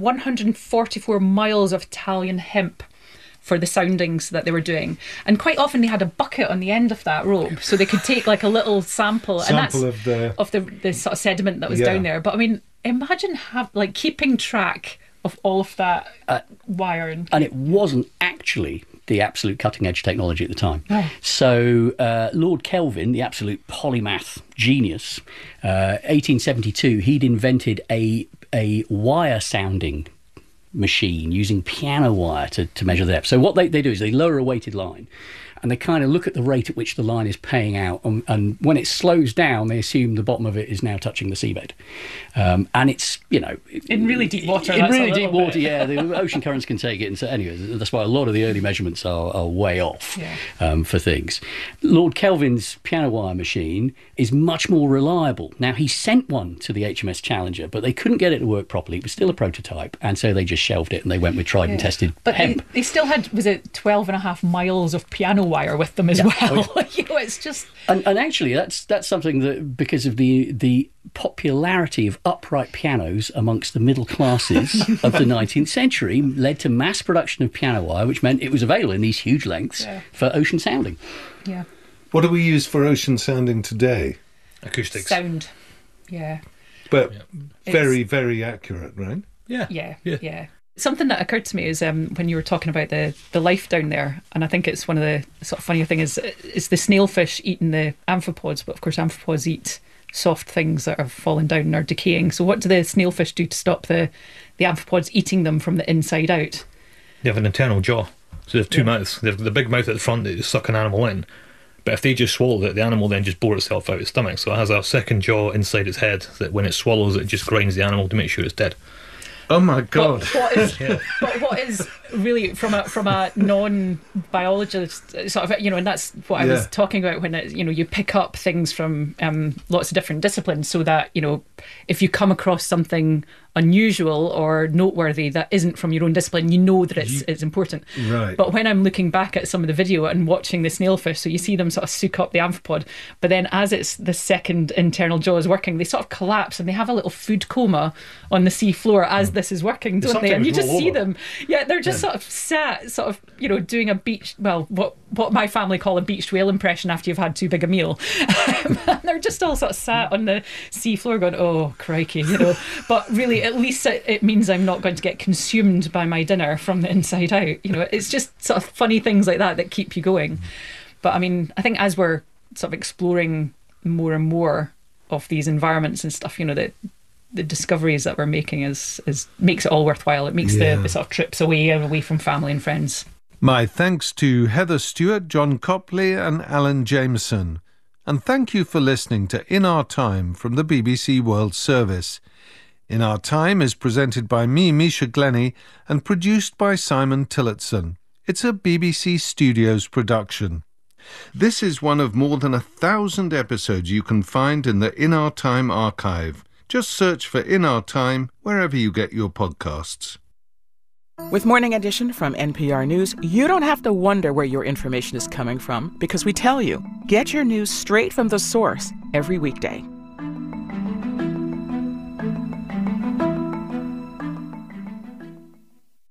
144 miles of Italian hemp for the soundings that they were doing, and quite often they had a bucket on the end of that rope, so they could take like a little sample of the sort of sediment that was down there. But I mean, imagine keeping track of all of that wire and it wasn't actually the absolute cutting-edge technology at the time. No. So Lord Kelvin, the absolute polymath genius, 1872, he'd invented a wire-sounding machine using piano wire to measure the depth. So what they do is they lower a weighted line, and they kind of look at the rate at which the line is paying out, and when it slows down, they assume the bottom of it is now touching the seabed, and it's in really deep water. In really deep water, yeah, the ocean currents can take it, and so anyway, that's why a lot of the early measurements are way off for things. Lord Kelvin's piano wire machine is much more reliable. Now, he sent one to the HMS Challenger, but they couldn't get it to work properly. It was still a prototype, and so they just shelved it and they went with tried and tested hemp. They still had, was it 12.5 miles of piano wire with them as well? Oh, yeah. It's just... And actually, that's something that, because of the popularity of upright pianos amongst the middle classes of the 19th century, led to mass production of piano wire, which meant it was available in these huge lengths for ocean sounding. Yeah. What do we use for ocean sounding today? Acoustics. Sound. Yeah. But very, very accurate, right? Yeah. Something that occurred to me is when you were talking about the life down there, and I think it's one of the sort of funnier thing is the snailfish eating the amphipods, but of course amphipods eat soft things that are falling down and are decaying. So what do the snailfish do to stop the amphipods eating them from the inside out? They have an internal jaw. So they have two mouths. They have the big mouth at the front that suck an animal in. But if they just swallow it, the animal then just bore itself out its stomach. So it has a second jaw inside its head that when it swallows, it just grinds the animal to make sure it's dead. Oh my God! But what is really from a non-biologist sort of, and that's what I was talking about when you pick up things from lots of different disciplines, so that if you come across something unusual or noteworthy that isn't from your own discipline, you know that it's important. Right. But when I'm looking back at some of the video and watching the snailfish, so you see them sort of soak up the amphipod, but then as it's the second internal jaw is working, they sort of collapse and they have a little food coma on the sea floor as this is working, don't they? And you just see them. Yeah, they're just sort of sat, sort of, doing a beach, well, what my family call a beached whale impression after you've had too big a meal. And they're just all sort of sat on the sea floor going, oh, crikey, But really, at least it means I'm not going to get consumed by my dinner from the inside out. It's just sort of funny things like that keep you going. But I mean, I think as we're sort of exploring more and more of these environments and stuff, the discoveries that we're making is makes it all worthwhile. It makes the sort of trips away from family and friends. My thanks to Heather Stewart, John Copley and Alan Jameson. And thank you for listening to In Our Time from the BBC World Service. In Our Time is presented by me, Misha Glenny, and produced by Simon Tillotson. It's a BBC Studios production. This is one of more than 1,000 episodes you can find in the In Our Time archive. Just search for In Our Time wherever you get your podcasts. With Morning Edition from NPR News, you don't have to wonder where your information is coming from, because we tell you. Get your news straight from the source every weekday.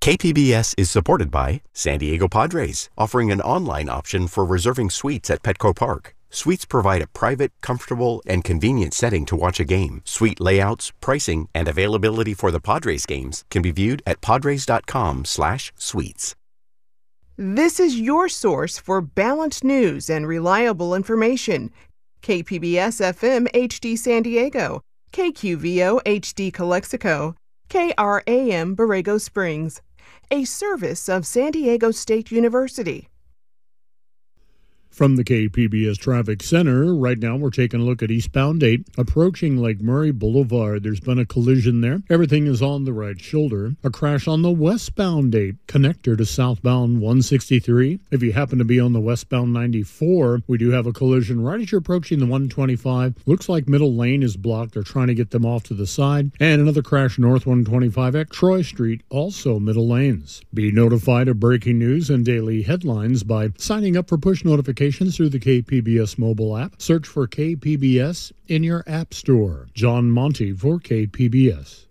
KPBS is supported by San Diego Padres, offering an online option for reserving suites at Petco Park. Suites provide a private, comfortable, and convenient setting to watch a game. Suite layouts, pricing, and availability for the Padres games can be viewed at padres.com/suites. This is your source for balanced news and reliable information. KPBS FM HD San Diego, KQVO HD Calexico, KRAM Borrego Springs, a service of San Diego State University. From the KPBS Traffic Center, right now we're taking a look at eastbound 8, approaching Lake Murray Boulevard. There's been a collision there. Everything is on the right shoulder. A crash on the westbound 8, connector to southbound 163. If you happen to be on the westbound 94, we do have a collision right as you're approaching the 125. Looks like middle lane is blocked. They're trying to get them off to the side. And another crash north 125 at Troy Street, also middle lanes. Be notified of breaking news and daily headlines by signing up for push notifications through the KPBS mobile app. Search for KPBS in your app store. John Monty for KPBS.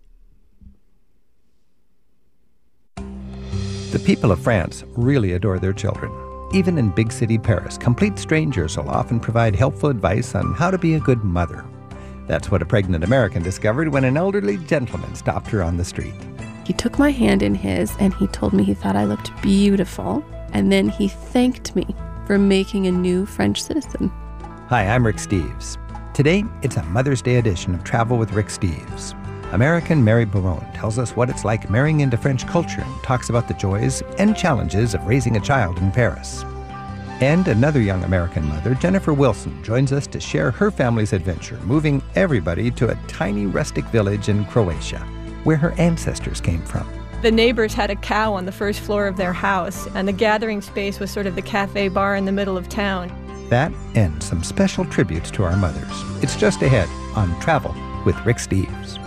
The people of France really adore their children. Even in big city Paris, complete strangers will often provide helpful advice on how to be a good mother. That's what a pregnant American discovered when an elderly gentleman stopped her on the street. He took my hand in his and he told me he thought I looked beautiful. And then he thanked me for making a new French citizen. Hi, I'm Rick Steves. Today, it's a Mother's Day edition of Travel with Rick Steves. American Mary Baron tells us what it's like marrying into French culture and talks about the joys and challenges of raising a child in Paris. And another young American mother, Jennifer Wilson, joins us to share her family's adventure, moving everybody to a tiny rustic village in Croatia, where her ancestors came from. The neighbors had a cow on the first floor of their house, and the gathering space was sort of the cafe bar in the middle of town. That and some special tributes to our mothers. It's just ahead on Travel with Rick Steves.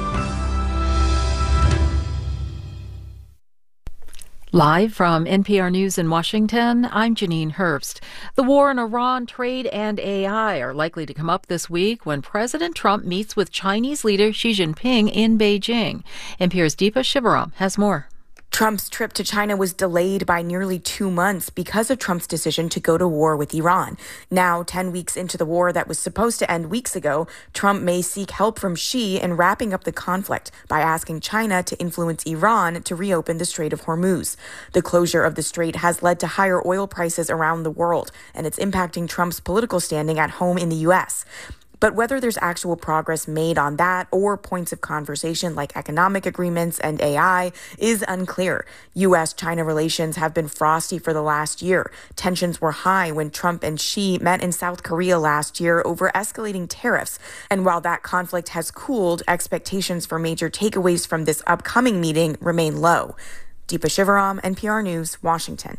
Live from NPR News in Washington, I'm Janine Herbst. The war in Iran, trade, and AI are likely to come up this week when President Trump meets with Chinese leader Xi Jinping in Beijing. NPR's Deepa Shivaram has more. Trump's trip to China was delayed by nearly 2 months because of Trump's decision to go to war with Iran. Now, 10 weeks into the war that was supposed to end weeks ago, Trump may seek help from Xi in wrapping up the conflict by asking China to influence Iran to reopen the Strait of Hormuz. The closure of the strait has led to higher oil prices around the world, and it's impacting Trump's political standing at home in the U.S. But whether there's actual progress made on that or points of conversation like economic agreements and AI is unclear. U.S.-China relations have been frosty for the last year. Tensions were high when Trump and Xi met in South Korea last year over escalating tariffs. And while that conflict has cooled, expectations for major takeaways from this upcoming meeting remain low. Deepa Shivaram, NPR News, Washington.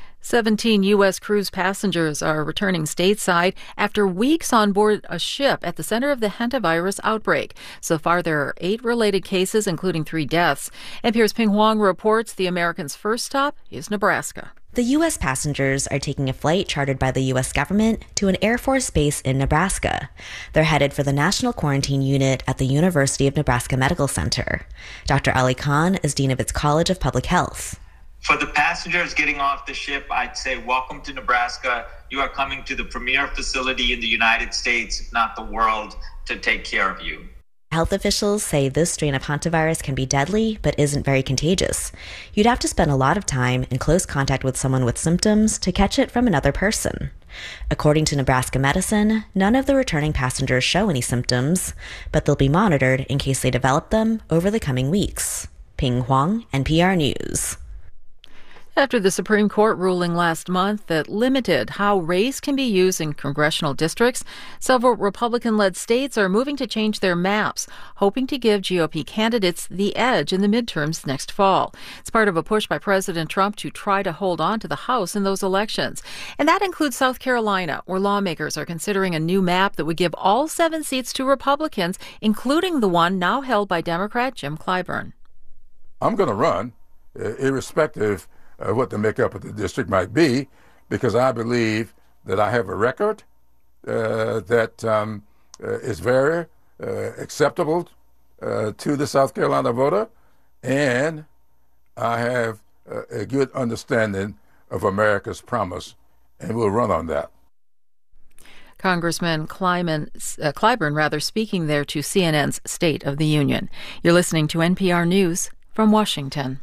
17 U.S. cruise passengers are returning stateside after weeks on board a ship at the center of the hantavirus outbreak. So far, there are 8 related cases, including 3 deaths. NPR's Ping Huang reports the Americans' first stop is Nebraska. The U.S. passengers are taking a flight chartered by the U.S. government to an Air Force base in Nebraska. They're headed for the National Quarantine Unit at the University of Nebraska Medical Center. Dr. Ali Khan is dean of its College of Public Health. For the passengers getting off the ship, I'd say welcome to Nebraska. You are coming to the premier facility in the United States, if not the world, to take care of you. Health officials say this strain of hantavirus can be deadly, but isn't very contagious. You'd have to spend a lot of time in close contact with someone with symptoms to catch it from another person. According to Nebraska Medicine, none of the returning passengers show any symptoms, but they'll be monitored in case they develop them over the coming weeks. Ping Huang, NPR News. After the Supreme Court ruling last month that limited how race can be used in congressional districts, several Republican-led states are moving to change their maps, hoping to give GOP candidates the edge in the midterms next fall. It's part of a push by President Trump to try to hold on to the House in those elections. And that includes South Carolina, where lawmakers are considering a new map that would give all 7 seats to Republicans, including the one now held by Democrat Jim Clyburn. I'm going to run, irrespective what the makeup of the district might be, because I believe that I have a record that is very acceptable to the South Carolina voter, and I have a good understanding of America's promise, and we'll run on that. Congressman Clyburn, speaking there to CNN's State of the Union. You're listening to NPR News from Washington.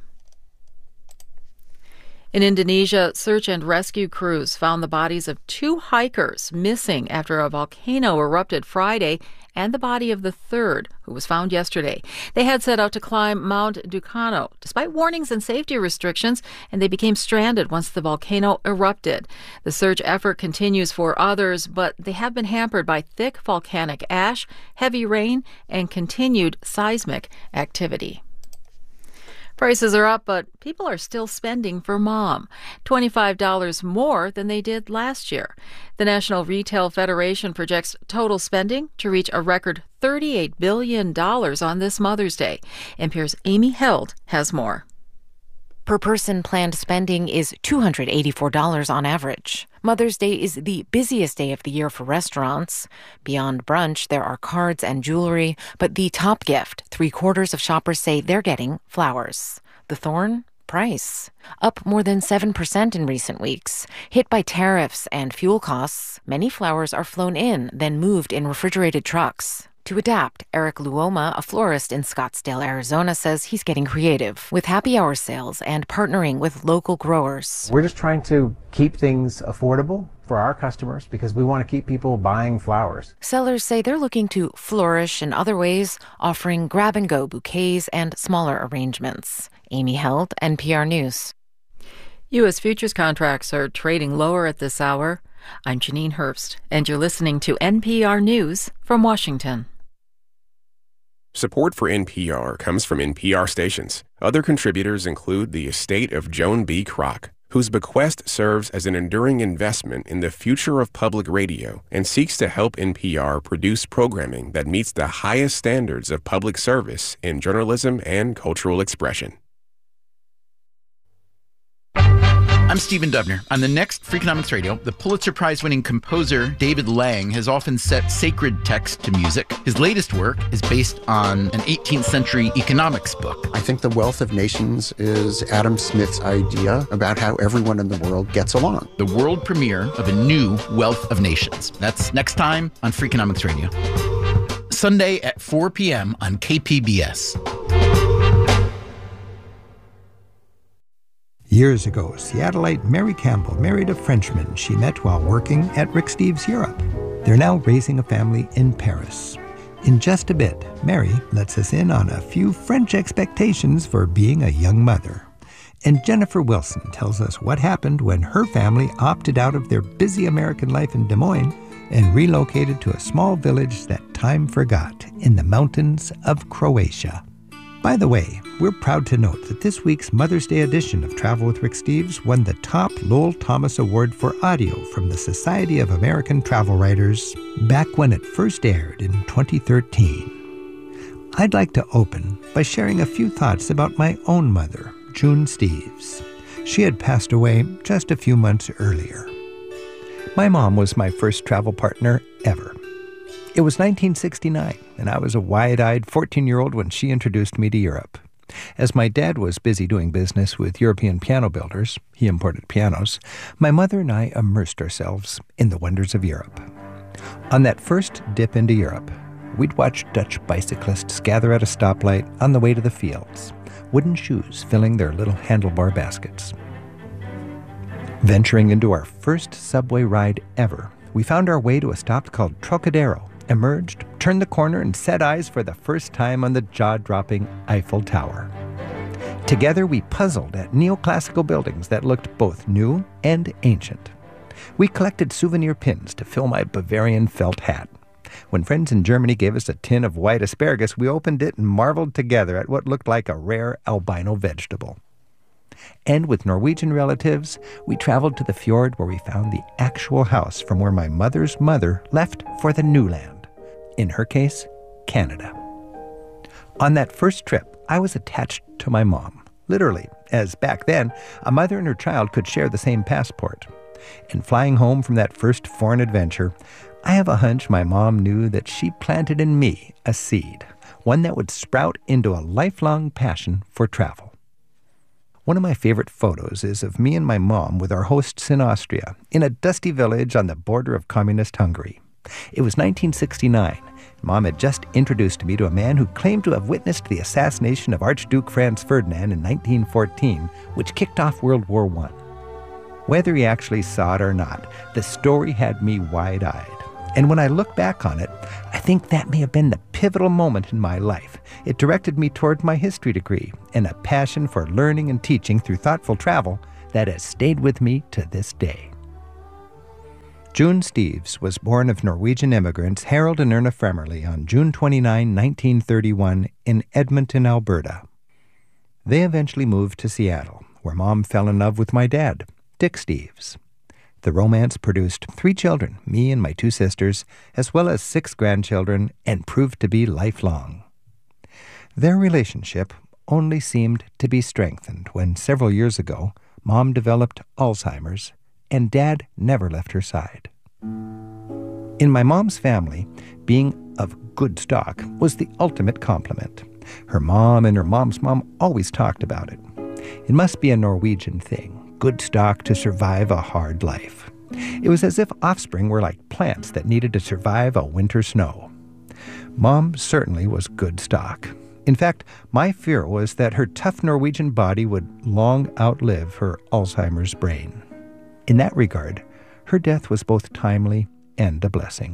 In Indonesia, search and rescue crews found the bodies of 2 hikers missing after a volcano erupted Friday, and the body of the third, who was found yesterday. They had set out to climb Mount Ducano, despite warnings and safety restrictions, and they became stranded once the volcano erupted. The search effort continues for others, but they have been hampered by thick volcanic ash, heavy rain, and continued seismic activity. Prices are up, but people are still spending for mom, $25 more than they did last year. The National Retail Federation projects total spending to reach a record $38 billion on this Mother's Day. NPR's Amy Held has more. Per person planned spending is $284 on average. Mother's Day is the busiest day of the year for restaurants. Beyond brunch, there are cards and jewelry, but the top gift, 3/4 of shoppers say they're getting flowers. The thorn? Price. Up more than 7% in recent weeks. Hit by tariffs and fuel costs, many flowers are flown in, then moved in refrigerated trucks. To adapt, Eric Luoma, a florist in Scottsdale, Arizona, says he's getting creative with happy hour sales and partnering with local growers. We're just trying to keep things affordable for our customers because we want to keep people buying flowers. Sellers say they're looking to flourish in other ways, offering grab-and-go bouquets and smaller arrangements. Amy Held, NPR News. U.S. futures contracts are trading lower at this hour. I'm Janine Herbst, and you're listening to NPR News from Washington. Support for NPR comes from NPR stations. Other contributors include the estate of Joan B. Kroc, whose bequest serves as an enduring investment in the future of public radio and seeks to help NPR produce programming that meets the highest standards of public service in journalism and cultural expression. I'm Stephen Dubner. On the next Freakonomics Radio, the Pulitzer Prize-winning composer David Lang has often set sacred text to music. His latest work is based on an 18th century economics book. I think The Wealth of Nations is Adam Smith's idea about how everyone in the world gets along. The world premiere of a new Wealth of Nations. That's next time on Freakonomics Radio. Sunday at 4 p.m. on KPBS. Years ago, Seattleite Mary Campbell married a Frenchman she met while working at Rick Steves Europe. They're now raising a family in Paris. In just a bit, Mary lets us in on a few French expectations for being a young mother. And Jennifer Wilson tells us what happened when her family opted out of their busy American life in Des Moines and relocated to a small village that time forgot in the mountains of Croatia. By the way, we're proud to note that this week's Mother's Day edition of Travel with Rick Steves won the top Lowell Thomas Award for Audio from the Society of American Travel Writers back when it first aired in 2013. I'd like to open by sharing a few thoughts about my own mother, June Steves. She had passed away just a few months earlier. My mom was my first travel partner ever. It was 1969, and I was a wide-eyed 14-year-old when she introduced me to Europe. As my dad was busy doing business with European piano builders, he imported pianos, my mother and I immersed ourselves in the wonders of Europe. On that first dip into Europe, we'd watch Dutch bicyclists gather at a stoplight on the way to the fields, wooden shoes filling their little handlebar baskets. Venturing into our first subway ride ever, we found our way to a stop called Trocadero, emerged, turned the corner, and set eyes for the first time on the jaw-dropping Eiffel Tower. Together, we puzzled at neoclassical buildings that looked both new and ancient. We collected souvenir pins to fill my Bavarian felt hat. When friends in Germany gave us a tin of white asparagus, we opened it and marveled together at what looked like a rare albino vegetable. And with Norwegian relatives, we traveled to the fjord where we found the actual house from where my mother's mother left for the new land. In her case, Canada. On that first trip, I was attached to my mom, literally, as back then, a mother and her child could share the same passport. And flying home from that first foreign adventure, I have a hunch my mom knew that she planted in me a seed, one that would sprout into a lifelong passion for travel. One of my favorite photos is of me and my mom with our hosts in Austria, in a dusty village on the border of communist Hungary. It was 1969. Mom had just introduced me to a man who claimed to have witnessed the assassination of Archduke Franz Ferdinand in 1914, which kicked off World War I. Whether he actually saw it or not, the story had me wide-eyed. And when I look back on it, I think that may have been the pivotal moment in my life. It directed me toward my history degree and a passion for learning and teaching through thoughtful travel that has stayed with me to this day. June Steeves was born of Norwegian immigrants Harold and Erna Fremerly on June 29, 1931 in Edmonton, Alberta. They eventually moved to Seattle, where Mom fell in love with my dad, Dick Steeves. The romance produced 3 children, me and my 2 sisters, as well as 6 grandchildren, and proved to be lifelong. Their relationship only seemed to be strengthened when several years ago, Mom developed Alzheimer's, and Dad never left her side. In my mom's family, being of good stock was the ultimate compliment. Her mom and her mom's mom always talked about it. It must be a Norwegian thing. Good stock to survive a hard life. It was as if offspring were like plants that needed to survive a winter snow. Mom certainly was good stock. In fact, my fear was that her tough Norwegian body would long outlive her Alzheimer's brain. In that regard, her death was both timely and a blessing.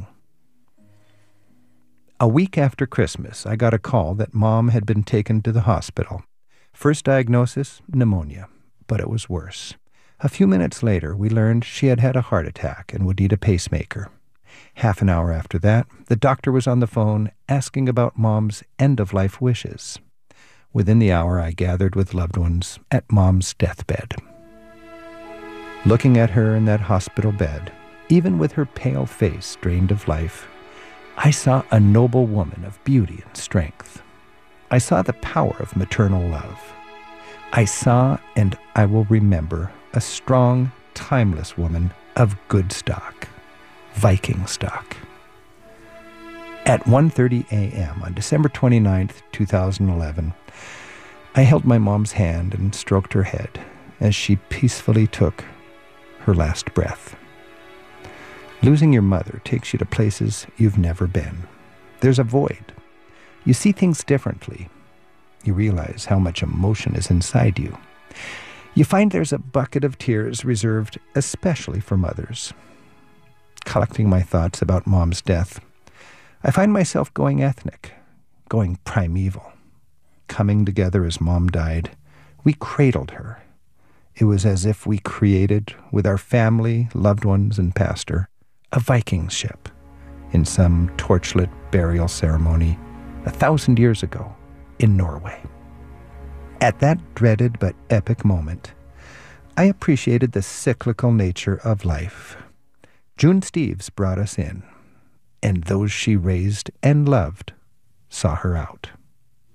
A week after Christmas, I got a call that Mom had been taken to the hospital. First diagnosis, pneumonia. But it was worse. A few minutes later, we learned she had had a heart attack and would need a pacemaker. Half an hour after that, the doctor was on the phone asking about Mom's end-of-life wishes. Within the hour, I gathered with loved ones at Mom's deathbed. Looking at her in that hospital bed, even with her pale face drained of life, I saw a noble woman of beauty and strength. I saw the power of maternal love. I saw, and I will remember, a strong, timeless woman of good stock, Viking stock. At 1:30 a.m. on December 29th, 2011, I held my mom's hand and stroked her head as she peacefully took her last breath. Losing your mother takes you to places you've never been. There's a void. You see things differently. You realize how much emotion is inside you. You find there's a bucket of tears reserved especially for mothers. Collecting my thoughts about Mom's death, I find myself going ethnic, going primeval. Coming together as Mom died, we cradled her. It was as if we created, with our family, loved ones, and pastor, a Viking ship in some torchlit burial ceremony 1,000 years ago in Norway. At that dreaded but epic moment, I appreciated the cyclical nature of life. June Steeves brought us in, and those she raised and loved saw her out.